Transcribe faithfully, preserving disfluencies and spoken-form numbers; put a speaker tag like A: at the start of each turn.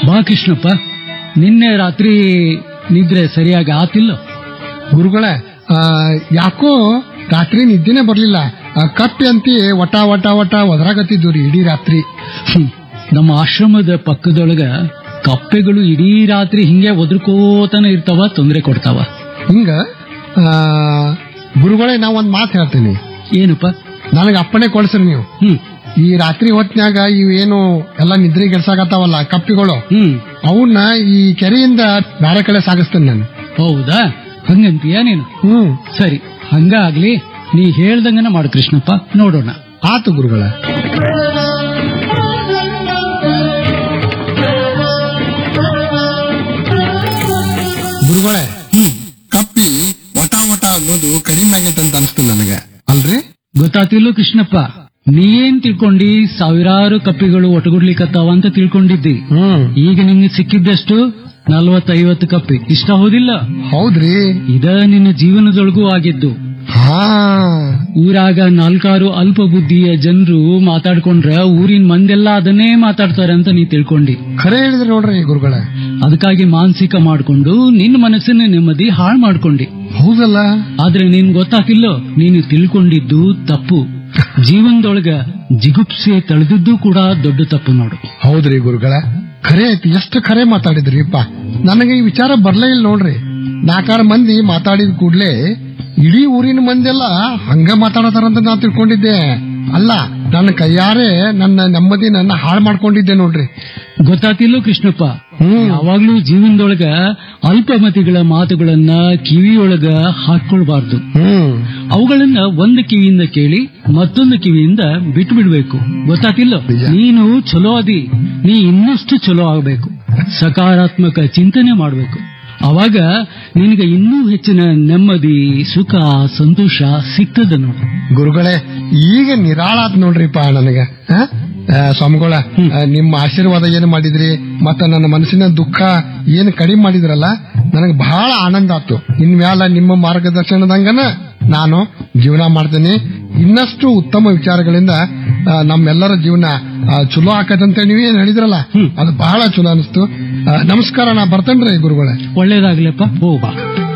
A: ಬಾ ಕೃಷ್ಣಪ್ಪ, ನಿನ್ನೆ ರಾತ್ರಿ ನಿದ್ರೆ ಸರಿಯಾಗಿ ಆತಿಲ್ಲ?
B: ಗುರುಗಳೇ, ಆ, ಯಾಕೋ ರಾತ್ರಿ ನಿದ್ದೆನೆ ಬರ್ಲಿಲ್ಲ. ಆ, ಕಪ್ಪಿ ಅಂತಿ ವಟ ವಟ ವಟ ಒದರಾಗತ್ತಿದ್ದು ರೀ ಇಡೀ ರಾತ್ರಿ.
A: ಹ್ಮ್. ನಮ್ಮ ಆಶ್ರಮದ ಪಕ್ಕದೊಳಗ ಕಪ್ಪೆಗಳು ಇಡೀ ರಾತ್ರಿ ಹಿಂಗೆ ಒದರ್ಕೋತಾನ ಇರ್ತಾವ, ತೊಂದರೆ ಕೊಡ್ತಾವ.
B: ಹಿಂಗ ಆ, ಗುರುಗಳೇ, ನಾ ಒಂದ್ ಮಾತು ಹೇಳ್ತೀನಿ.
A: ಏನಪ್ಪ?
B: ನನಗ ಅಪ್ಪಣೆ ಕೊಡ್ಸ್ರಿ ನೀವು.
A: ಹ್ಮ್
B: ಈ ರಾತ್ರಿ ಹೊತ್ನ್ಯಾಗ ಇವೇನು ಎಲ್ಲ ನಿದ್ರೆ ಗೆಲ್ಸಾಕತ್ತಾವಲ್ಲ ಕಪ್ಪಿಗಳು,
A: ಹ್ಮ್
B: ಅವನ್ನ ಈ ಕೆರೆಯಿಂದ ಬೇರೆ ಕಡೆ ಸಾಗಿಸ್ತೇನೆ ನಾನು.
A: ಹೌದಾ? ಹಂಗಂತೀಯ ನೀನು?
B: ಹ್ಮ್,
A: ಸರಿ, ಹಂಗಾಗ್ಲಿ. ನೀ ಹೇಳ್ದಂಗನ ಮಾಡು ಕೃಷ್ಣಪ್ಪ, ನೋಡೋಣ.
B: ಆತು ಗುರುಗಳ. ಗುರುಗಳೇ, ಕಪ್ಪಿ ವಟ ವಟ ಅನ್ನೋದು ಕಡಿಮೆ ಆಗೈತೆ ಅಂತ ಅನಿಸ್ತು ನನಗೆ, ಅಲ್ರಿ?
A: ಗೊತ್ತಾತಿಲ್ಲೋ ಕೃಷ್ಣಪ್ಪ? ನೀ ಏನ್ ತಿಳ್ಕೊಂಡಿ? ಸಾವಿರಾರು ಕಪ್ಪಿಗಳು ಒಟ್ಟುಗೂಡ್ಲಿಕ್ಕತ್ತಾವ ಅಂತ ತಿಳ್ಕೊಂಡಿದ್ದಿ.
B: ಹ್ಮ್,
A: ಈಗ ನಿಂಗೆ ಸಿಕ್ಕಿದ್ದಷ್ಟು ನಲ್ವತ್ತೈವತ್ತು ಕಪ್ಪಿ, ಇಷ್ಟ ಹೌದಿಲ್ಲ?
B: ಹೌದ್ರಿ.
A: ಇದ ನಿನ್ನ ಜೀವನದೊಳಗೂ ಆಗಿದ್ದು.
B: ಹಾ,
A: ಊರಾಗ ನಾಲ್ಕಾರು ಅಲ್ಪ ಬುದ್ಧಿಯ ಜನರು ಮಾತಾಡ್ಕೊಂಡ್ರ ಊರಿನ ಮಂದೆಲ್ಲ ಅದನ್ನೇ ಮಾತಾಡ್ತಾರೆ ಅಂತ ನೀ ತಿಳ್ಕೊಂಡಿ.
B: ಖರೆ ಹೇಳಿದ್ರಿ ನೋಡ್ರಿ ಗುರುಗಳೇ.
A: ಅದಕ್ಕಾಗಿ ಮಾನಸಿಕ ಮಾಡ್ಕೊಂಡು ನಿನ್ನ ಮನಸ್ಸಿನ ನೆಮ್ಮದಿ ಹಾಳು ಮಾಡ್ಕೊಂಡಿ.
B: ಹೌದಲ್ಲ?
A: ಆದ್ರೆ ನಿನ್ ಗೊತ್ತಾಗಿಲ್ಲೋ, ನೀನು ತಿಳ್ಕೊಂಡಿದ್ದು ತಪ್ಪು. ಜೀವನದೊಳಗ ಜಿಗುಪ್ಸೆ ತಳೆದಿದ್ದು ಕೂಡ ದೊಡ್ಡ ತಪ್ಪು ನೋಡು.
B: ಹೌದ್ರಿ ಗುರುಗಳ, ಖರೆ ಐತಿ. ಎಷ್ಟು ಖರೆ ಮಾತಾಡಿದ್ರಿಪ್ಪ. ನನಗೆ ಈ ವಿಚಾರ ಬರ್ಲೇ ಇಲ್ಲ ನೋಡ್ರಿ. ನಾಲ್ಕಾರು ಮಂದಿ ಮಾತಾಡಿದ ಕೂಡ್ಲೆ ಇಡೀ ಊರಿನ ಮಂದಿಯೆಲ್ಲ ಹಂಗ ಮಾತಾಡತಾರಂತ ನಾ ತಿಳ್ಕೊಂಡಿದ್ದೆ. ಅಲ್ಲ, ನನ್ನ ಕೈಯಾರೆ ನನ್ನ ನೆಮ್ಮದಿ ನನ್ನ ಹಾಳು ಮಾಡ್ಕೊಂಡಿದ್ದೆ ನೋಡ್ರಿ.
A: ಗೊತ್ತಾತಿಲ್ಲೋ ಕೃಷ್ಣಪ್ಪ?
B: ಹ್ಮ್,
A: ಯಾವಾಗ್ಲೂ ಜೀವನದೊಳಗ ಅಲ್ಪಮತಿಗಳ ಮಾತುಗಳನ್ನ ಕಿವಿಯೊಳಗ ಹಾಕೊಳ್ಬಾರ್ದು.
B: ಹ್ಮ್,
A: ಅವುಗಳನ್ನ ಒಂದು ಕಿವಿಯಿಂದ ಕೇಳಿ ಮತ್ತೊಂದು ಕಿವಿಯಿಂದ ಬಿಟ್ಟು ಬಿಡ್ಬೇಕು. ಗೊತ್ತಾತಿಲ್ಲೋ? ನೀನು ಚಲೋ ಅದಿ, ನೀ ಇನ್ನಷ್ಟು ಚಲೋ ಆಗಬೇಕು. ಸಕಾರಾತ್ಮಕ ಚಿಂತನೆ ಮಾಡಬೇಕು. ಅವಾಗ ನಿನಗೆ ಇನ್ನೂ ಹೆಚ್ಚಿನ ನೆಮ್ಮದಿ, ಸುಖ, ಸಂತೋಷ ಸಿಗ್ತದ ನೋಡು.
B: ಗುರುಗಳೇ, ಈಗ ನಿರಾಳಾತ್ ನೋಡ್ರಿಪ್ಪ ನನಗೆ. ಆ? ಆ, ಸ್ವಾಮಿಗಳ, ಆ, ನಿಮ್ಮ ಆಶೀರ್ವಾದ ಏನು ಮಾಡಿದ್ರಿ, ಮತ್ತ ನನ್ನ ಮನಸ್ಸಿನ ದುಃಖ ಏನು ಕಡಿಮೆ ಮಾಡಿದ್ರಲ್ಲ, ನನಗೆ ಬಹಳ ಆನಂದ ಆತು. ಇನ್ಮ್ಯಾಲ ನಿಮ್ಮ ಮಾರ್ಗದರ್ಶನದಂಗನ ನಾನು ಜೀವನ ಮಾಡ್ತೇನೆ. ಇನ್ನಷ್ಟು ಉತ್ತಮ ವಿಚಾರಗಳಿಂದ ಆ, ನಮ್ಮೆಲ್ಲರ ಜೀವನ ಆ, ಚಲೋ ಆಕತ್ತಂತ ನೀವೇನ್ ಹೇಳಿದ್ರಲ್ಲ, ಅದು ಬಹಳ ಚಲೋ ಅನಿಸ್ತು. ಆ, ನಮಸ್ಕಾರ, ನಾ ಬರ್ತೇನ್ರಿ ಗುರುಗಳೇ.
A: ಒಳ್ಳೇದಾಗ್ಲಪ್ಪ, ಹೋಗ್ಬಾ.